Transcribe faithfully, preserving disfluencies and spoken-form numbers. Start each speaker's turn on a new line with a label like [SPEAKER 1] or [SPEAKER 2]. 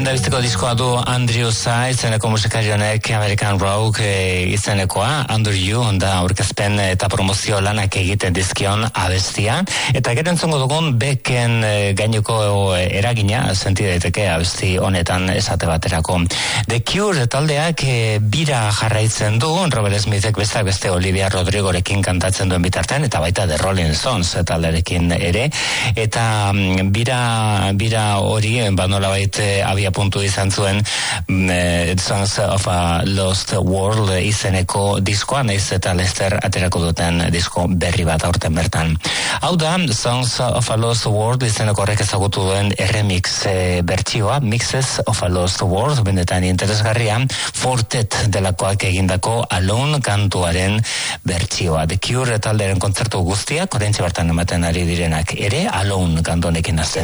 [SPEAKER 1] Lehendabizteko diskoa du Andrew Sy, izeneko musikari honek American Rock e, izenekoa, Under You, da aurkezpen eta promozio lanak egiten dizkion abestia. Eta gero entzongo dugun Becken e, gainuko eragina, senti daiteke abesti honetan esate baterako. The Cure taldeak e, bira jarraitzen du, Robert Smithek beste beste Olivia Rodrigorekin kantatzen duen bitartean, eta baita The Rolling Stones talderekin ere. Eta mm, bira, bira hori, banola baita abia puntu izan zuen uh, Songs of a Lost World izeneko diskoa, naiz eta Lester aterako duten disko berri bat aurten bertan. Hau da, Songs of a Lost World izeneko horrek ezagutu duen remix e, bertsioa, Mixes of a Lost World, benetan interesgarria, Fortet delakoak egindako Alone kantuaren bertsioa. The Cure talderen kontzertu guztiak, oraintxe bertan ematen ari direnak ere, Alone kantonekin hasten